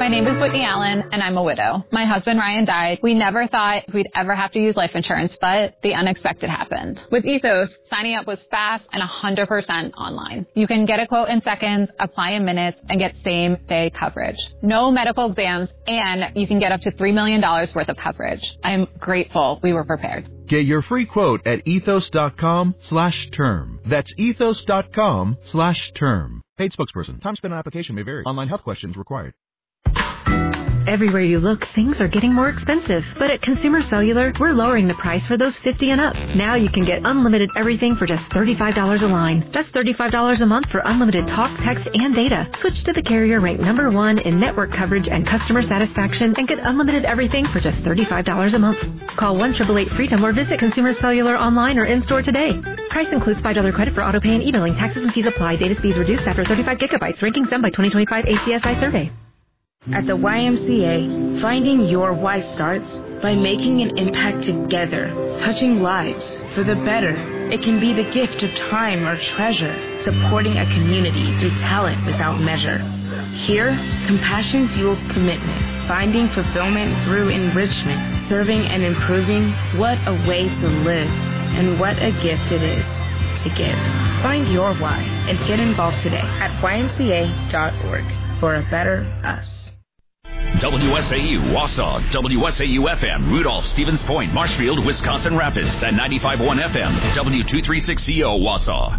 My name is Whitney Allen, and I'm a widow. My husband, Ryan, died. We never thought we'd ever have to use life insurance, but the unexpected happened. With Ethos, signing up was fast and 100% online. You can get a quote in seconds, apply in minutes, and get same-day coverage. No medical exams, and you can get up to $3 million worth of coverage. I'm grateful we were prepared. Get your free quote at ethos.com/term. That's ethos.com/term. Paid spokesperson. Time spent on application may vary. Online health questions required. Everywhere you look, things are getting more expensive. But at Consumer Cellular, we're lowering the price for those 50 and up. Now you can get unlimited everything for just $35 a line. That's $35 a month for unlimited talk, text, and data. Switch to the carrier ranked #1 in network coverage and customer satisfaction and get unlimited everything for just $35 a month. Call 1-888-FREEDOM or visit Consumer Cellular online or in-store today. Price includes $5 credit for auto pay and e-billing. Taxes and fees apply. Data speeds reduced after 35 gigabytes. Rankings done by 2025 ACSI survey. At the YMCA, finding your why starts by making an impact together, touching lives for the better. It can be the gift of time or treasure, supporting a community through talent without measure. Here, compassion fuels commitment, finding fulfillment through enrichment, serving and improving. What a way to live, and what a gift it is to give. Find your why and get involved today at ymca.org for a better us. WSAU, Wausau, WSAU-FM, Rudolph, Stevens Point, Marshfield, Wisconsin Rapids, at 95.1 FM, W236CO, Wausau.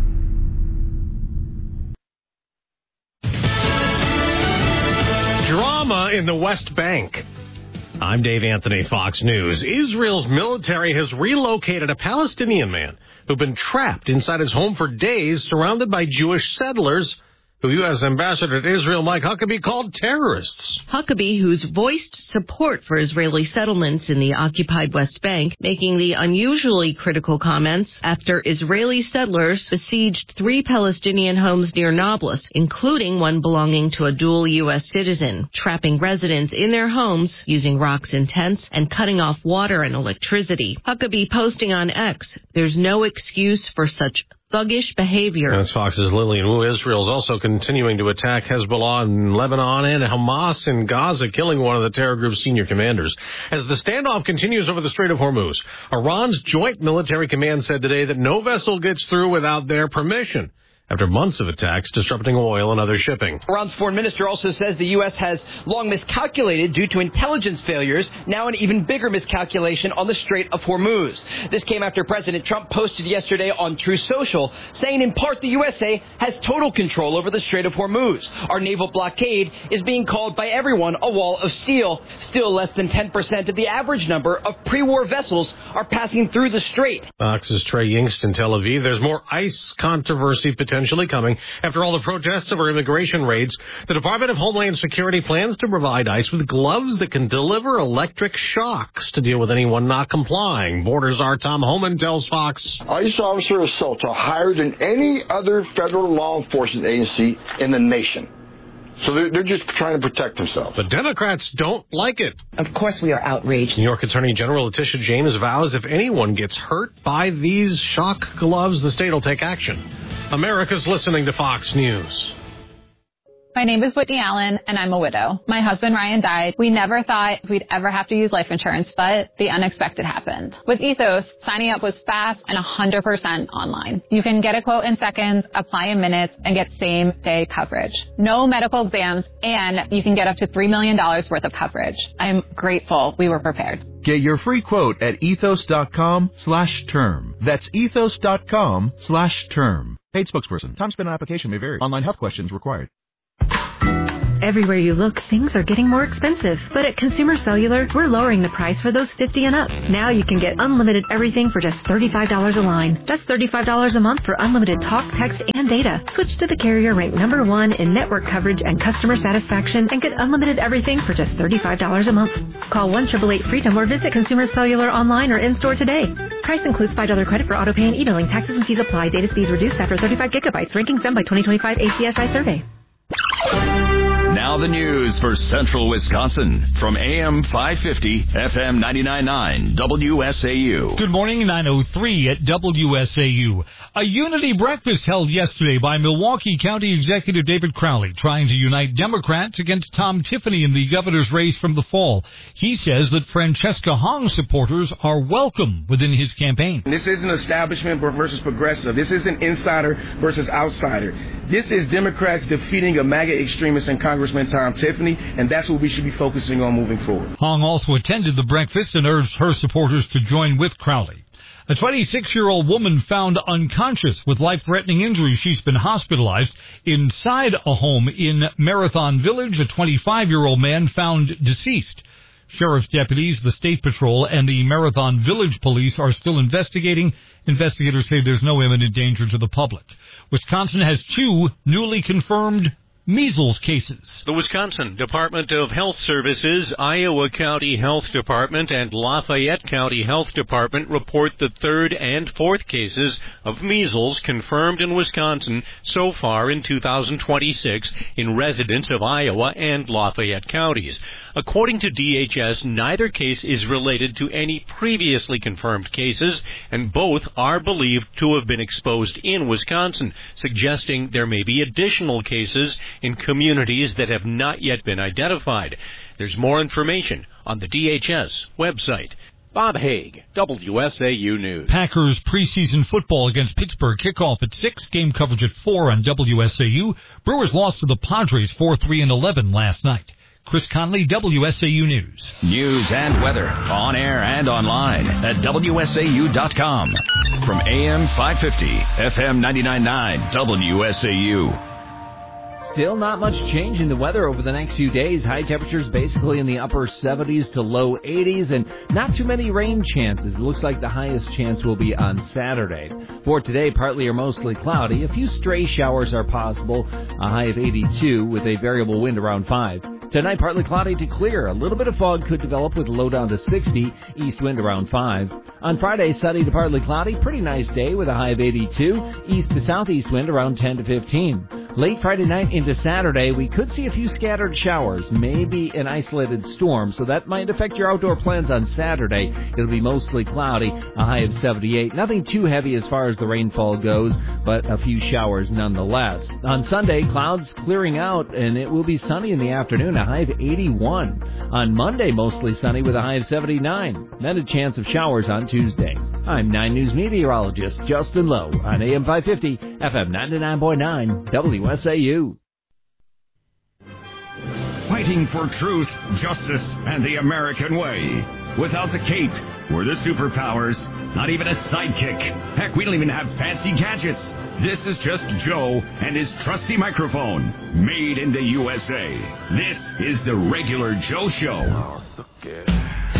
Drama in the West Bank. I'm Dave Anthony, Fox News. Israel's military has relocated a Palestinian man who'd been trapped inside his home for days, surrounded by Jewish settlers who U.S. Ambassador to Israel Mike Huckabee called terrorists. Huckabee, who's voiced support for Israeli settlements in the occupied West Bank, making the unusually critical comments after Israeli settlers besieged 3 Palestinian homes near Nablus, including one belonging to a dual U.S. citizen, trapping residents in their homes using rocks and tents and cutting off water and electricity. Huckabee posting on X, "There's no excuse for such thuggish behavior." That's Fox's Lillian Wu. Israel's also continuing to attack Hezbollah in Lebanon and Hamas in Gaza, killing one of the terror group's senior commanders. As the standoff continues over the Strait of Hormuz, Iran's Joint Military Command said today that no vessel gets through without their permission, after months of attacks disrupting oil and other shipping. Iran's foreign minister also says the U.S. has long miscalculated due to intelligence failures, now an even bigger miscalculation on the Strait of Hormuz. This came after President Trump posted yesterday on Truth Social, saying in part the USA has total control over the Strait of Hormuz. Our naval blockade is being called by everyone a wall of steel. Still less than 10% of the average number of pre-war vessels are passing through the strait. Fox's Trey Yingst in Tel Aviv. There's more ICE controversy potentially coming after all the protests over immigration raids. The Department of Homeland Security plans to provide ICE with gloves that can deliver electric shocks to deal with anyone not complying. Borders Czar Tom Homan tells Fox. ICE officer assaults are higher than any other federal law enforcement agency in the nation. So they're just trying to protect themselves. The Democrats don't like it. Of course we are outraged. New York Attorney General Letitia James vows if anyone gets hurt by these shock gloves, the state will take action. America's listening to Fox News. My name is Whitney Allen, and I'm a widow. My husband, Ryan, died. We never thought we'd ever have to use life insurance, but the unexpected happened. With Ethos, signing up was fast and 100% online. You can get a quote in seconds, apply in minutes, and get same-day coverage. No medical exams, and you can get up to $3 million worth of coverage. I'm grateful we were prepared. Get your free quote at ethos.com/term. That's ethos.com/term. Paid spokesperson. Time spent on application may vary. Online health questions required. Everywhere you look, things are getting more expensive. But at Consumer Cellular, we're lowering the price for those 50 and up. Now you can get unlimited everything for just $35 a line. That's $35 a month for unlimited talk, text, and data. Switch to the carrier ranked #1 in network coverage and customer satisfaction and get unlimited everything for just $35 a month. Call 1-888-FREEDOM or visit Consumer Cellular online or in-store today. Price includes $5 credit for auto pay and e-billing. Taxes and fees apply. Data speeds reduced after 35 gigabytes. Rankings done by 2025 ACSI survey. Now the news news for Central Wisconsin from AM 550, FM 99.9, WSAU. Good morning, 9:03 at WSAU. A unity breakfast held yesterday by Milwaukee County Executive David Crowley, trying to unite Democrats against Tom Tiffany in the governor's race from the fall. He says that Francesca Hong supporters are welcome within his campaign. This isn't establishment versus progressive. This isn't insider versus outsider. This is Democrats defeating a MAGA extremist and Congressman Tom Tiffany, and that's what we should be focusing on moving forward. Hong also attended the breakfast and urged her supporters to join with Crowley. A 26-year-old woman found unconscious with life-threatening injuries. She's been hospitalized inside a home in Marathon Village. A 25-year-old man found deceased. Sheriff's deputies, the State Patrol, and the Marathon Village Police are still investigating. Investigators say there's no imminent danger to the public. Wisconsin has 2 newly confirmed measles cases. The Wisconsin Department of Health Services, Iowa County Health Department, and Lafayette County Health Department report the 3rd and 4th cases of measles confirmed in Wisconsin so far in 2026 in residents of Iowa and Lafayette counties. According to DHS, neither case is related to any previously confirmed cases, and both are believed to have been exposed in Wisconsin, suggesting there may be additional cases in communities that have not yet been identified. There's more information on the DHS website. Bob Haig, WSAU News. Packers preseason football against Pittsburgh kickoff at 6, game coverage at 4 on WSAU. Brewers lost to the Padres 4-3-11 last night. Chris Conley, WSAU News. News and weather on air and online at WSAU.com. From AM 550, FM 99.9, WSAU. Still not much change in the weather over the next few days. High temperatures basically in the upper 70s to low 80s, and not too many rain chances. It looks like the highest chance will be on Saturday. For today, partly or mostly cloudy. A few stray showers are possible. A high of 82 with a variable wind around 5. Tonight, partly cloudy to clear. A little bit of fog could develop with a low down to 60. East wind around 5. On Friday, sunny to partly cloudy. Pretty nice day with a high of 82. East to southeast wind around 10 to 15. Late Friday night into Saturday, we could see a few scattered showers, maybe an isolated storm, so that might affect your outdoor plans on Saturday. It'll be mostly cloudy, a high of 78. Nothing too heavy as far as the rainfall goes, but a few showers nonetheless. On Sunday, clouds clearing out, and it will be sunny in the afternoon, a high of 81. On Monday, mostly sunny with a high of 79. Then a chance of showers on Tuesday. I'm 9 News meteorologist Justin Lowe on AM 550, FM 99.9, WSAU. Fighting for truth, justice, and the American way. Without the cape, we're the superpowers. Not even a sidekick. Heck, we don't even have fancy gadgets. This is just Joe and his trusty microphone, made in the USA. This is the Regular Joe Show. Oh, so good.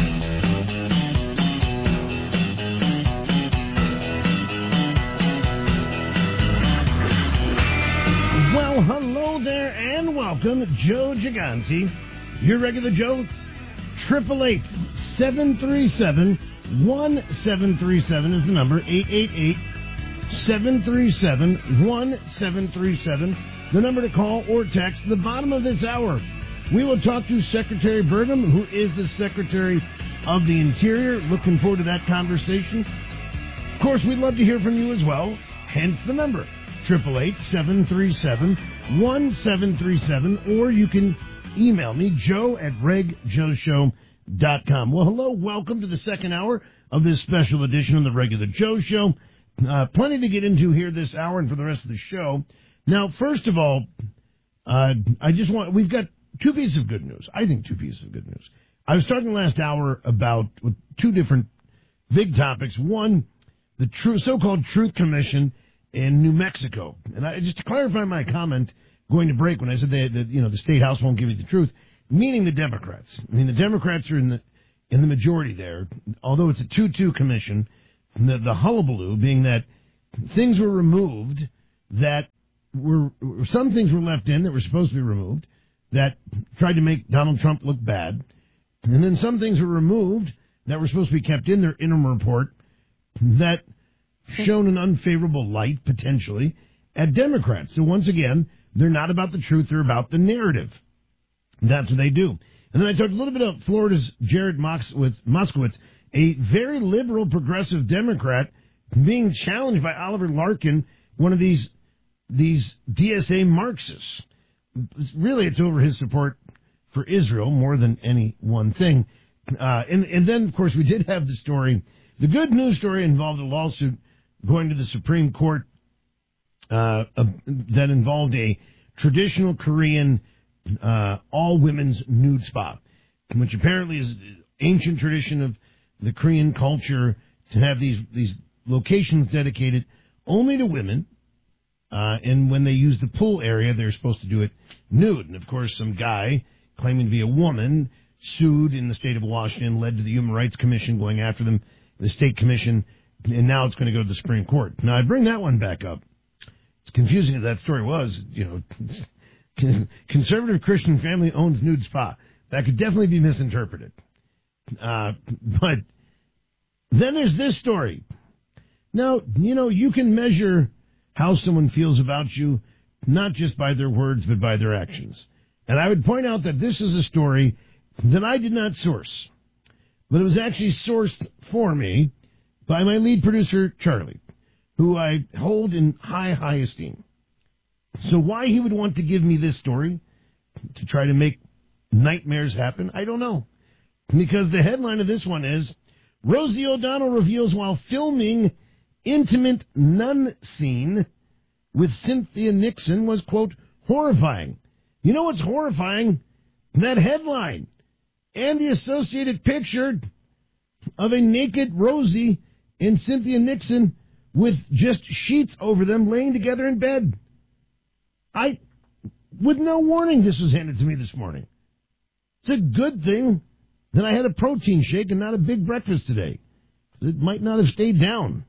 Well, hello there and welcome, Joe Gigante. Your Regular Joe, 888-737-1737 is the number, 888-737-1737, the number to call or text. The bottom of this hour, we will talk to Secretary Burgum, who is the Secretary of the Interior. Looking forward to that conversation. Of course, we'd love to hear from you as well, hence the number. 888-737-1737, or you can email me, joe@regjoeshow.com. Well, hello, welcome to the second hour of this special edition of the Regular Joe Show. Plenty to get into here this hour and for the rest of the show. Now, first of all, we've got 2 pieces of good news. I think 2 pieces of good news. I was talking last hour about 2 different big topics. One, the so-called Truth Commission in New Mexico. And just to clarify my comment going to break when I said that the state house won't give you the truth, meaning the Democrats. I mean, the Democrats are in the majority there, although it's a 2-2 commission. The hullabaloo being that things were removed some things were left in that were supposed to be removed that tried to make Donald Trump look bad. And then some things were removed that were supposed to be kept in their interim report that shown an unfavorable light, potentially, at Democrats. So once again, they're not about the truth, they're about the narrative. That's what they do. And then I talked a little bit about Florida's Jared Moskowitz, a very liberal, progressive Democrat, being challenged by Oliver Larkin, one of these DSA Marxists. Really, it's over his support for Israel more than any one thing. And then, of course, we did have the story. The good news story involved a lawsuit going to the Supreme Court that involved a traditional Korean all-women's nude spa, which apparently is ancient tradition of the Korean culture to have these locations dedicated only to women. And when they use the pool area, they're supposed to do it nude. And, of course, some guy claiming to be a woman sued in the state of Washington, led to the Human Rights Commission going after them, the state commission, and now it's going to go to the Supreme Court. Now, I bring that one back up. It's confusing as that story was, conservative Christian family owns nude spa. That could definitely be misinterpreted. But then there's this story. Now, you can measure how someone feels about you, not just by their words, but by their actions. And I would point out that this is a story that I did not source, but it was actually sourced for me by my lead producer, Charlie, who I hold in high esteem. So why he would want to give me this story to try to make nightmares happen, I don't know. Because the headline of this one is, Rosie O'Donnell reveals while filming intimate nun scene with Cynthia Nixon was, quote, horrifying. You know what's horrifying? That headline and the associated picture of a naked Rosie and Cynthia Nixon with just sheets over them laying together in bed. With no warning, this was handed to me this morning. It's a good thing that I had a protein shake and not a big breakfast today. It might not have stayed down.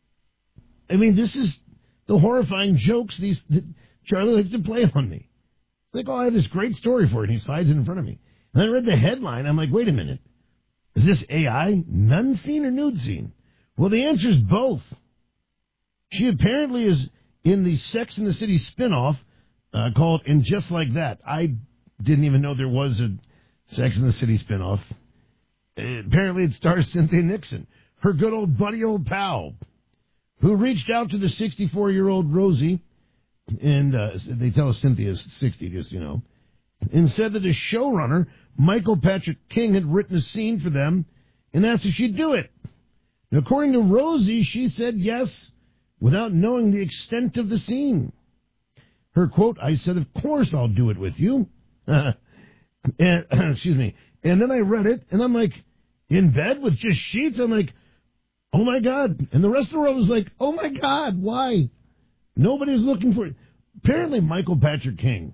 I mean, this is the horrifying jokes that Charlie likes to play on me. It's like, I have this great story for it, and he slides it in front of me. And I read the headline, I'm like, wait a minute. Is this AI nun scene or nude scene? Well, the answer is both. She apparently is in the Sex and the City spinoff called And Just Like That. I didn't even know there was a Sex and the City spinoff. Apparently it stars Cynthia Nixon, her good old buddy, old pal, who reached out to the 64-year-old Rosie, and they tell us Cynthia's 60, just, and said that the showrunner, Michael Patrick King, had written a scene for them and asked if she'd do it. Now, according to Rosie, she said yes without knowing the extent of the scene. Her quote, I said, of course I'll do it with you. And, excuse me. And then I read it, and I'm like, in bed with just sheets? I'm like, oh, my God. And the rest of the world was like, oh, my God, why? Nobody's looking for it. Apparently, Michael Patrick King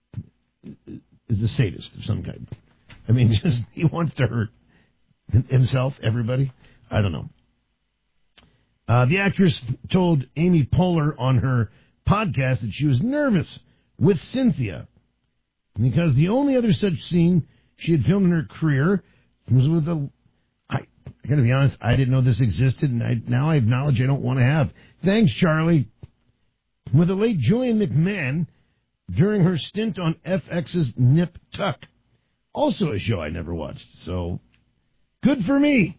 is a sadist of some kind. I mean, just he wants to hurt himself, everybody. I don't know. The actress told Amy Poehler on her podcast that she was nervous with Cynthia because the only other such scene she had filmed in her career was with I got to be honest, I didn't know this existed, and now I have knowledge I don't want to have. Thanks, Charlie. With the late Julian McMahon during her stint on FX's Nip Tuck. Also a show I never watched, so good for me.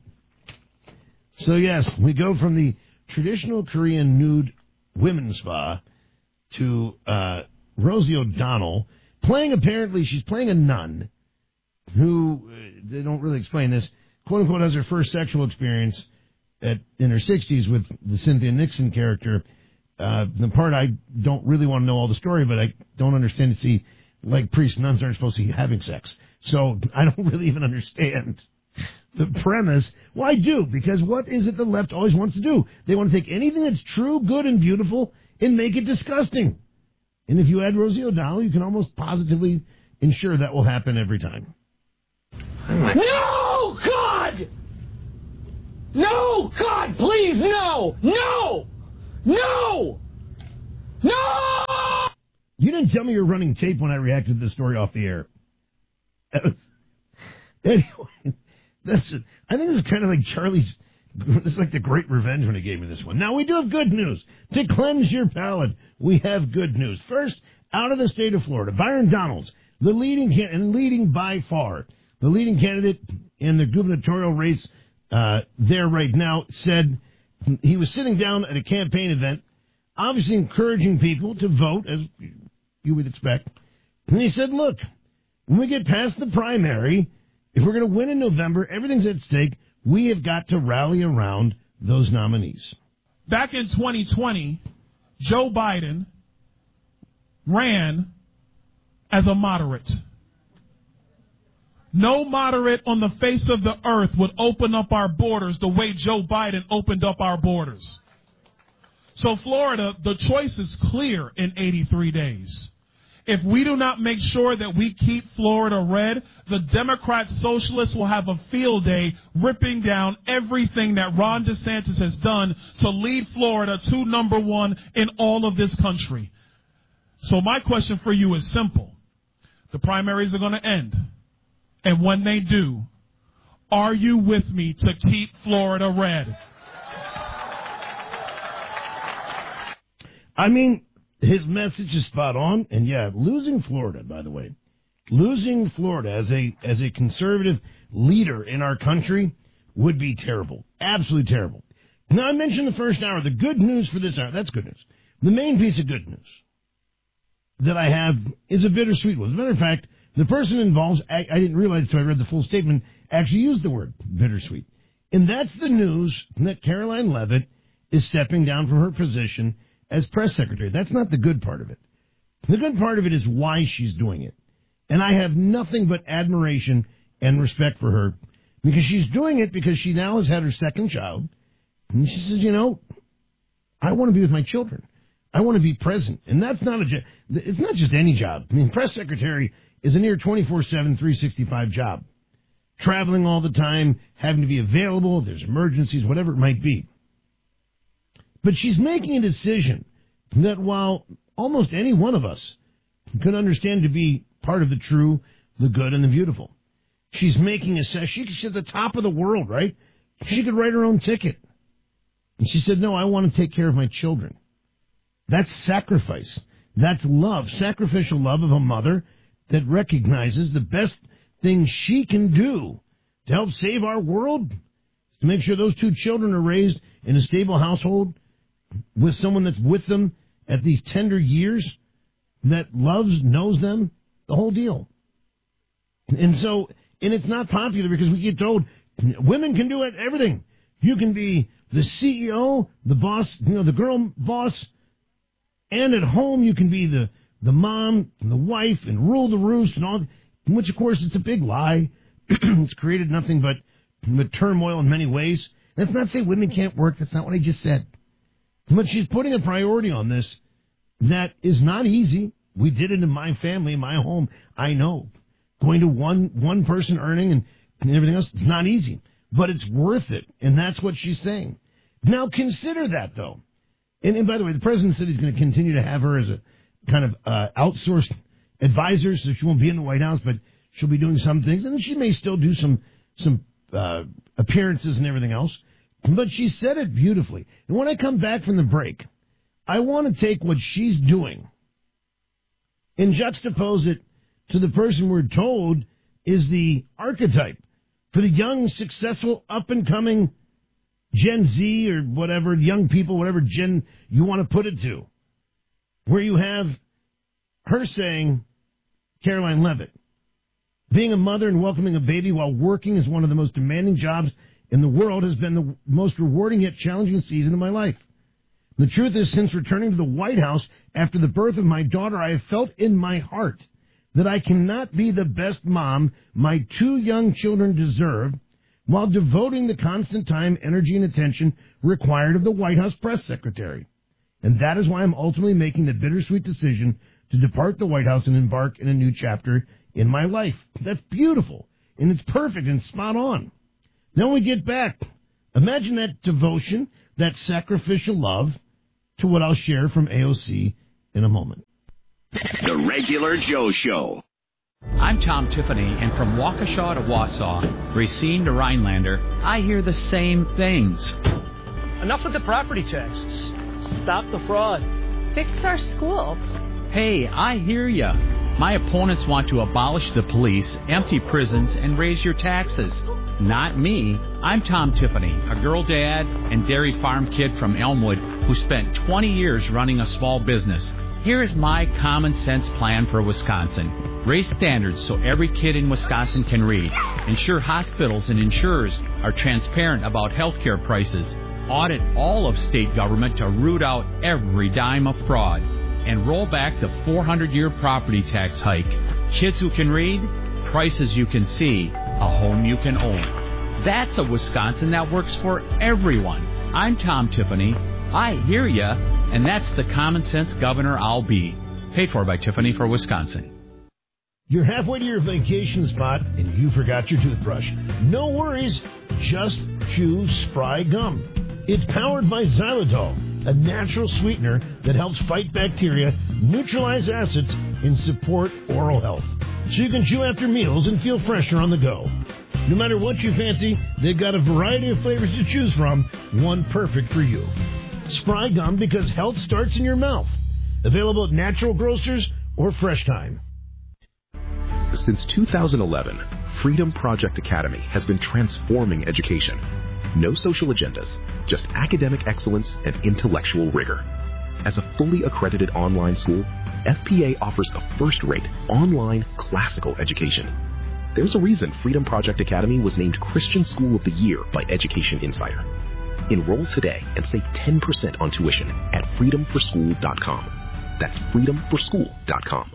So, yes, we go from the traditional Korean nude women's spa to Rosie O'Donnell she's playing a nun who, they don't really explain this, quote-unquote, has her first sexual experience in her 60s with the Cynthia Nixon character. The part I don't really want to know all the story, but I don't understand to see, like priests and nuns aren't supposed to be having sex. So I don't really even understand the premise. Well, I do, because what is it the left always wants to do? They want to take anything that's true, good, and beautiful and make it disgusting. And if you add Rosie O'Donnell, you can almost positively ensure that will happen every time. No, God! No, God, please, no! No! No! No! You didn't tell me you were running tape when I reacted to the story off the air. Anyway, I think this is kind of like Charlie's. This is like the Great Revenge when he gave me this one. Now, we do have good news. To cleanse your palate, we have good news. First, out of the state of Florida, Byron Donalds the leading by far, the leading candidate in the gubernatorial race there right now, said he was sitting down at a campaign event, obviously encouraging people to vote, as you would expect. And he said, look, when we get past the primary, if we're going to win in November, everything's at stake. We have got to rally around those nominees. Back in 2020, Joe Biden ran as a moderate. No moderate on the face of the earth would open up our borders the way Joe Biden opened up our borders. So Florida, the choice is clear in 83 days. If we do not make sure that we keep Florida red, the Democrat socialists will have a field day ripping down everything that Ron DeSantis has done to lead Florida to number one in all of this country. So my question for you is simple. The primaries are going to end. And when they do, are you with me to keep Florida red? I mean, his message is spot on. And yeah, losing Florida, by the way, losing Florida as a conservative leader in our country would be terrible. Absolutely terrible. Now, I mentioned the first hour, the good news for this hour. That's good news. The main piece of good news that I have is a bittersweet one. As a matter of fact, the person involved, I didn't realize until I read the full statement, actually used the word bittersweet. And that's the news that Caroline Leavitt is stepping down from her position as press secretary. That's not the good part of it. The good part of it is why she's doing it. And I have nothing but admiration and respect for her because she's doing it because she now has had her second child. And she says, you know, I want to be with my children. I want to be present. And that's not it's not just any job. I mean, press secretary is a near 24/7, 365 job. Traveling all the time, having to be available, there's emergencies, whatever it might be. But she's making a decision that while almost any one of us can understand to be part of the true, the good, and the beautiful, she's making she's at the top of the world, right? She could write her own ticket. And she said, no, I want to take care of my children. That's sacrifice. That's love, sacrificial love of a mother that recognizes the best thing she can do to help save our world is to make sure those two children are raised in a stable household with someone that's with them at these tender years, that loves, knows them, the whole deal. And it's not popular because we get told women can do everything. You can be the CEO, the boss, the girl boss, and at home you can be the mom and the wife and rule the roost and all, which of course is a big lie. It's created nothing but turmoil in many ways. That's not to say women can't work. That's not what I just said. But she's putting a priority on this that is not easy. We did it in my family, in my home. I know. Going to one person earning and everything else, it's not easy. But it's worth it. And that's what she's saying. Now consider that, though. And by the way, the president said he's going to continue to have her as a kind of outsourced advisor, so she won't be in the White House, but she'll be doing some things. And she may still do some appearances and everything else. But she said it beautifully. And when I come back from the break, I want to take what she's doing and juxtapose it to the person we're told is the archetype for the young, successful, up-and-coming Gen Z or whatever, young people, whatever gen you want to put it to, where you have her saying, Caroline Leavitt, being a mother and welcoming a baby while working is one of the most demanding jobs in the world has been the most rewarding yet challenging season of my life. The truth is, since returning to the White House after the birth of my daughter, I have felt in my heart that I cannot be the best mom my two young children deserve while devoting the constant time, energy, and attention required of the White House press secretary. And that is why I'm ultimately making the bittersweet decision to depart the White House and embark in a new chapter in my life. That's beautiful, and it's perfect and spot on. Now when we get back, imagine that devotion, that sacrificial love to what I'll share from AOC in a moment. The Regular Joe Show. I'm Tom Tiffany, and from Waukesha to Wausau, Racine to Rhinelander, I hear the same things. Enough with the property taxes. Stop the fraud. Fix our schools. Hey, I hear ya. My opponents want to abolish the police, empty prisons, and raise your taxes. Not me. I'm Tom Tiffany, a girl dad and dairy farm kid from Elmwood who spent 20 years running a small business. Here's my common sense plan for Wisconsin. Raise standards so every kid in Wisconsin can read. Ensure hospitals and insurers are transparent about healthcare prices. Audit all of state government to root out every dime of fraud. And roll back the 400-year property tax hike. Kids who can read, prices you can see, a home you can own. That's a Wisconsin that works for everyone. I'm Tom Tiffany. I hear ya, and that's the common sense governor I'll be. Paid for by Tiffany for Wisconsin. You're halfway to your vacation spot and you forgot your toothbrush. No worries. Just chew Spry Gum. It's powered by xylitol, a natural sweetener that helps fight bacteria, neutralize acids, and support oral health. So you can chew after meals and feel fresher on the go. No matter what you fancy, they've got a variety of flavors to choose from, one perfect for you. Spry Gum, because health starts in your mouth. Available at natural grocers or Fresh Time. Since 2011, Freedom Project Academy has been transforming education. No social agendas, just academic excellence and intellectual rigor. As a fully accredited online school, FPA offers a first-rate online classical education. There's a reason Freedom Project Academy was named Christian School of the Year by Education Insider. Enroll today and save 10% on tuition at freedomforschool.com. That's freedomforschool.com.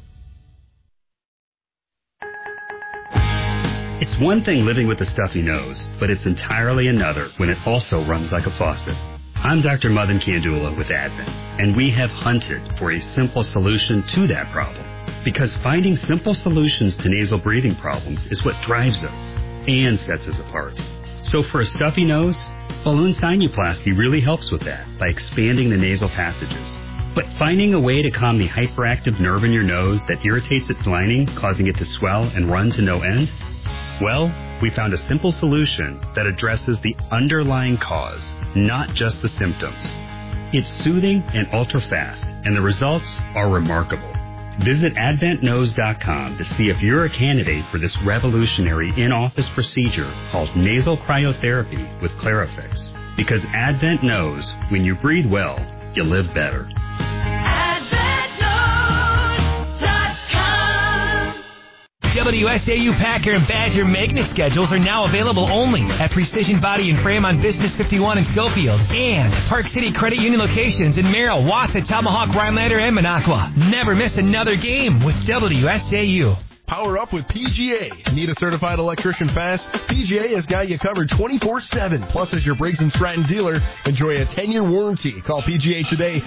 It's one thing living with a stuffy nose, but it's entirely another when it also runs like a faucet. I'm Dr. Madan Kandula with Advent, and we have hunted for a simple solution to that problem. Because finding simple solutions to nasal breathing problems is what drives us and sets us apart. So for a stuffy nose, balloon sinuplasty really helps with that by expanding the nasal passages. But finding a way to calm the hyperactive nerve in your nose that irritates its lining, causing it to swell and run to no end? Well, we found a simple solution that addresses the underlying cause, not just the symptoms. It's soothing and ultra-fast, and the results are remarkable. Visit AdventNose.com to see if you're a candidate for this revolutionary in-office procedure called nasal cryotherapy with Clarifix. Because Advent knows when you breathe well, you live better. WSAU Packer and Badger magnet schedules are now available only at Precision Body and Frame on Business 51 in Schofield and Park City Credit Union locations in Merrill, Wausau, Tomahawk, Rhinelander, and Minocqua. Never miss another game with WSAU. Power up with PGA. Need a certified electrician fast? PGA has got you covered 24/7. Plus, as your Briggs & Stratton dealer, enjoy a 10-year warranty. Call PGA today,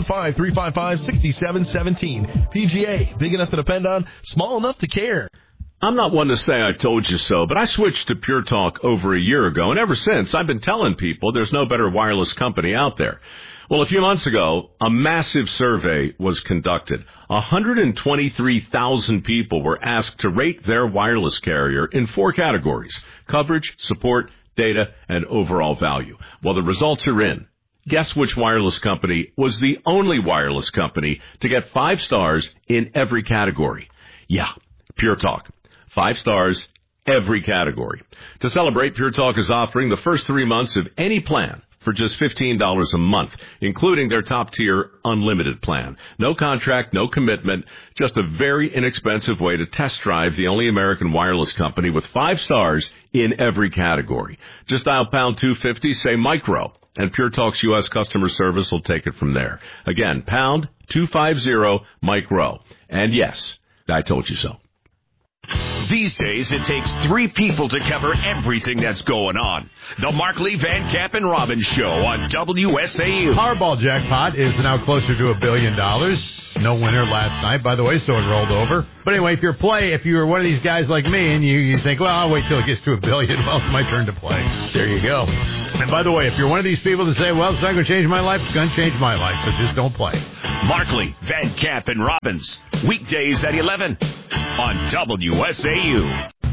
715-355-6717. PGA, big enough to depend on, small enough to care. I'm not one to say I told you so, but I switched to Pure Talk over a year ago, and ever since, I've been telling people there's no better wireless company out there. Well, a few months ago, a massive survey was conducted. 123,000 people were asked to rate their wireless carrier in 4 categories: coverage, support, data, and overall value. Well, the results are in. Guess which wireless company was the only wireless company to get 5 stars in every category? Yeah, Pure Talk. 5 stars, every category. To celebrate, Pure Talk is offering the first 3 months of any plan for just $15 a month, including their top-tier unlimited plan. No contract, no commitment, just a very inexpensive way to test drive the only American wireless company with 5 stars in every category. Just dial pound 250, say micro, and Pure Talk's U.S. customer service will take it from there. Again, pound 250 micro. And yes, I told you so. These days, it takes 3 people to cover everything that's going on. The Markley, Van Camp, and Robbins Show on WSAU. Powerball jackpot is now closer to $1 billion. No winner last night, by the way, so it rolled over. But anyway, if you're one of these guys like me and you think, well, I'll wait till it gets to $1 billion, well, it's my turn to play. There you go. And by the way, if you're one of these people that say, well, it's not going to change my life, it's going to change my life, so just don't play. Markley, Van Camp, and Robbins. Weekdays at 11 on WSAU.